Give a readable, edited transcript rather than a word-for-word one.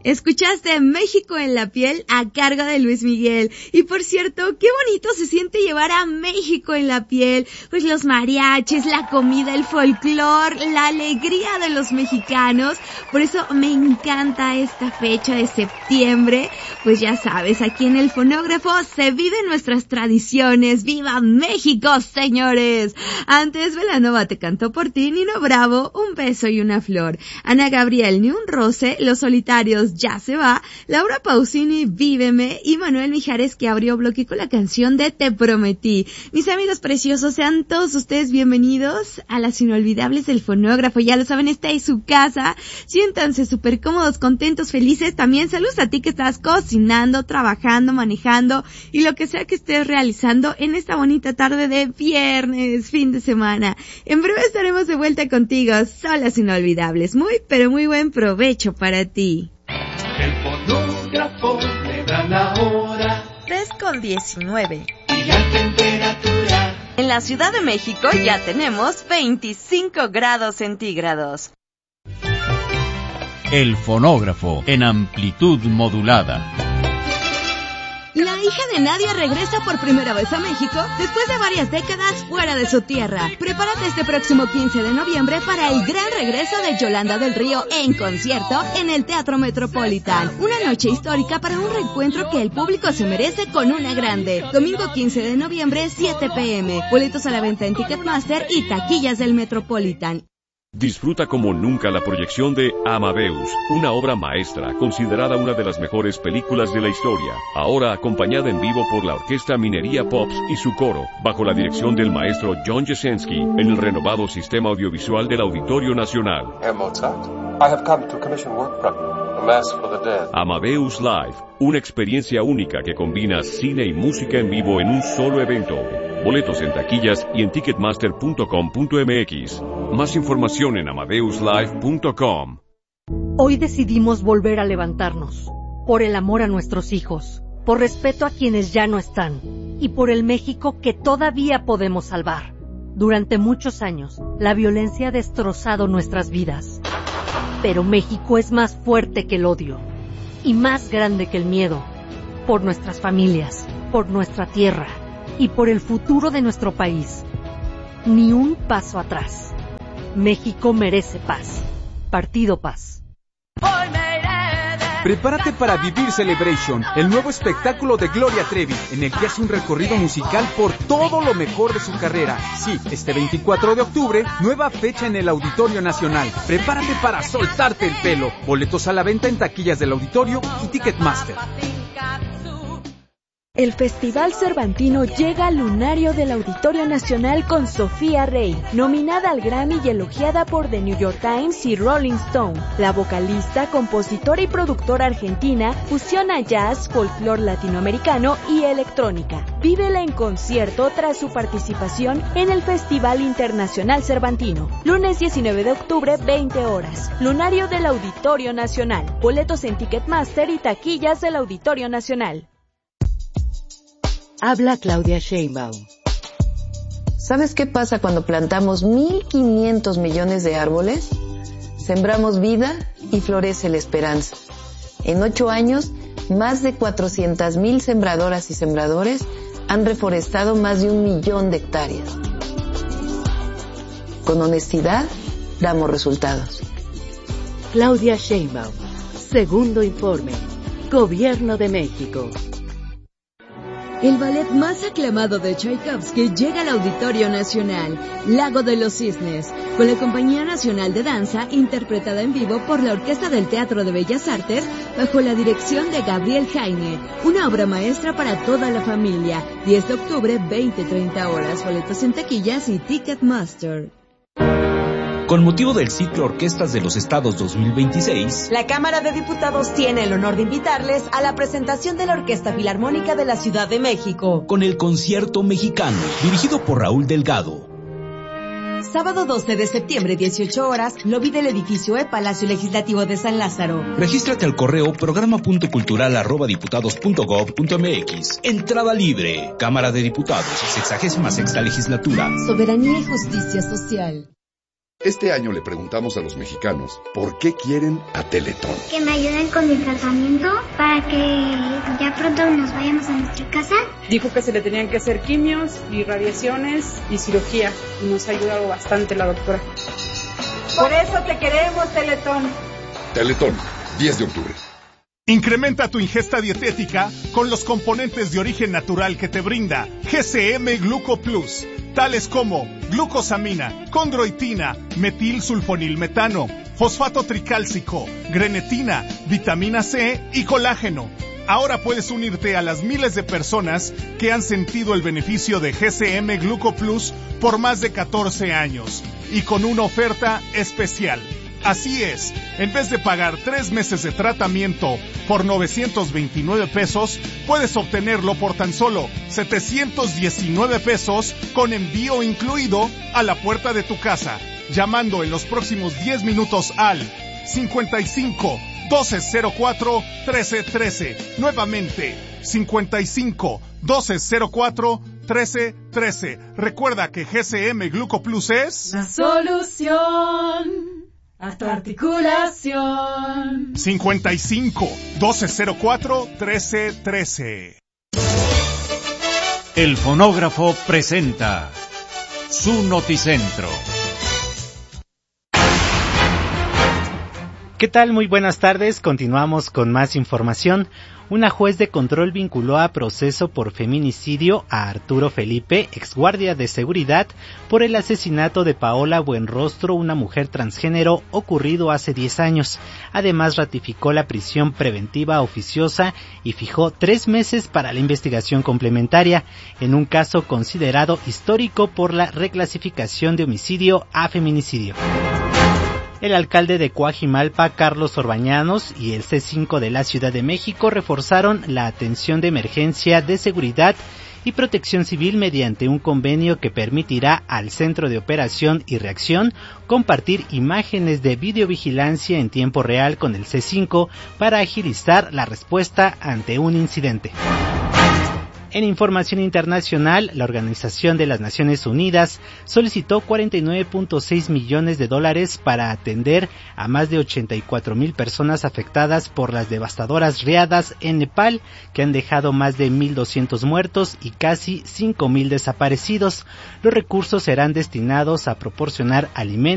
Escuchaste México en la piel a cargo de Luis Miguel. Y por cierto, qué bonito se siente llevar a México en la piel. Pues los mariachis, la comida, el folclor, la alegría de los mexicanos. Por eso me encanta esta fecha de septiembre. Pues ya sabes, aquí en el fonógrafo se viven nuestras tradiciones. ¡Viva México, señores! Antes, Belanova te cantó por ti, Nino Bravo, Un beso y una flor. Ana Gabriel, Ni un roce, Los solitarios, Ya se va, Laura Pausini, Víveme, y Manuel Mijares, que abrió bloque con la canción de Te prometí. Mis amigos preciosos, sean todos ustedes bienvenidos a las inolvidables del fonógrafo. Ya lo saben, esta es su casa. Siéntanse súper cómodos, contentos, felices. También saludos a ti que estás cocinando, trabajando, manejando y lo que sea que estés realizando en esta bonita tarde de viernes, fin de semana. En breve estaremos de vuelta contigo. Son las inolvidables. Muy, pero muy buen provecho para ti. El fonógrafo le da la hora. 3:19. Y la temperatura. En la Ciudad de México ya tenemos 25 grados centígrados. El fonógrafo en amplitud modulada. La hija de Nadia regresa por primera vez a México después de varias décadas fuera de su tierra. Prepárate este próximo 15 de noviembre para el gran regreso de Yolanda del Río en concierto en el Teatro Metropolitan. Una noche histórica para un reencuentro que el público se merece con una grande. Domingo 15 de noviembre, 7 p.m. Boletos a la venta en Ticketmaster y taquillas del Metropolitan. Disfruta como nunca la proyección de Amadeus, una obra maestra considerada una de las mejores películas de la historia, ahora acompañada en vivo por la Orquesta Minería Pops y su coro, bajo la dirección del maestro John Jesensky, en el renovado sistema audiovisual del Auditorio Nacional. Herr Mozart, I have come to commission work from you, A Mass for the Dead. Amadeus Live, una experiencia única que combina cine y música en vivo en un solo evento. Boletos en taquillas y en ticketmaster.com.mx. Más información en amadeuslive.com. Hoy decidimos volver a levantarnos, por el amor a nuestros hijos, por respeto a quienes ya no están, y por el México que todavía podemos salvar. Durante muchos años, la violencia ha destrozado nuestras vidas. Pero México es más fuerte que el odio, y más grande que el miedo, por nuestras familias, por nuestra tierra, y por el futuro de nuestro país. Ni un paso atrás. México merece paz. Partido Paz. Prepárate para vivir Celebration, el nuevo espectáculo de Gloria Trevi, en el que hace un recorrido musical por todo lo mejor de su carrera. Sí, este 24 de octubre, nueva fecha en el Auditorio Nacional. Prepárate para soltarte el pelo. Boletos a la venta en taquillas del Auditorio y Ticketmaster. El Festival Cervantino llega al lunario del Auditorio Nacional con Sofía Rey, nominada al Grammy y elogiada por The New York Times y Rolling Stone. La vocalista, compositora y productora argentina fusiona jazz, folclore latinoamericano y electrónica. Vívela en concierto tras su participación en el Festival Internacional Cervantino. Lunes 19 de octubre, 20 horas. Lunario del Auditorio Nacional. Boletos en Ticketmaster y taquillas del Auditorio Nacional. Habla Claudia Sheinbaum. ¿Sabes qué pasa cuando plantamos 1.500 millones de árboles? Sembramos vida y florece la esperanza. En 8 años, más de 400,000 sembradoras y sembradores han reforestado más de 1 millón de hectáreas. Con honestidad, damos resultados. Claudia Sheinbaum. Segundo informe. Gobierno de México. El ballet más aclamado de Tchaikovsky llega al Auditorio Nacional, Lago de los Cisnes, con la Compañía Nacional de Danza, interpretada en vivo por la Orquesta del Teatro de Bellas Artes, bajo la dirección de Gabriel Jaime, una obra maestra para toda la familia. 10 de octubre, 20-30 horas, boletos en taquillas y Ticketmaster. Con motivo del ciclo Orquestas de los Estados 2026, la Cámara de Diputados tiene el honor de invitarles a la presentación de la Orquesta Filarmónica de la Ciudad de México, con el Concierto Mexicano, dirigido por Raúl Delgado. Sábado 12 de septiembre, 18 horas, lobby del edificio Palacio Legislativo de San Lázaro. Regístrate al correo programa.cultural@diputados.gov.mx. Entrada libre. Cámara de Diputados, 66ª legislatura. Soberanía y justicia social. Este año le preguntamos a los mexicanos por qué quieren a Teletón. Que me ayuden con mi tratamiento para que ya pronto nos vayamos a nuestra casa. Dijo que se le tenían que hacer quimios y radiaciones y cirugía. Y nos ha ayudado bastante la doctora. Por eso te queremos, Teletón. Teletón, 10 de octubre. Incrementa tu ingesta dietética con los componentes de origen natural que te brinda GCM Gluco Plus, tales como glucosamina, condroitina, metilsulfonilmetano, fosfato tricálcico, grenetina, vitamina C y colágeno. Ahora puedes unirte a las miles de personas que han sentido el beneficio de GCM Gluco Plus por más de 14 años y con una oferta especial. Así es, en vez de pagar 3 meses de tratamiento por 929 pesos, puedes obtenerlo por tan solo 719 pesos con envío incluido a la puerta de tu casa, llamando en los próximos 10 minutos al 55 1204 1313. Nuevamente, 55 1204 1313. Recuerda que GCM Gluco Plus es la solución a tu articulación. 55 1204 1313. El fonógrafo presenta su noticentro. ¿Qué tal? Muy buenas tardes. Continuamos con más información. Una juez de control vinculó a proceso por feminicidio a Arturo Felipe, exguardia de seguridad, por el asesinato de Paola Buenrostro, una mujer transgénero ocurrido hace 10 años. Además, ratificó la prisión preventiva oficiosa y fijó 3 meses para la investigación complementaria, en un caso considerado histórico por la reclasificación de homicidio a feminicidio. El alcalde de Coajimalpa, Carlos Orbañanos, y el C5 de la Ciudad de México reforzaron la atención de emergencia de seguridad y protección civil mediante un convenio que permitirá al Centro de Operación y Reacción compartir imágenes de videovigilancia en tiempo real con el C5 para agilizar la respuesta ante un incidente. En información internacional, la Organización de las Naciones Unidas solicitó $49.6 millones para atender a más de 84,000 personas afectadas por las devastadoras riadas en Nepal, que han dejado más de 1,200 muertos y casi 5,000 desaparecidos. Los recursos serán destinados a proporcionar alimentos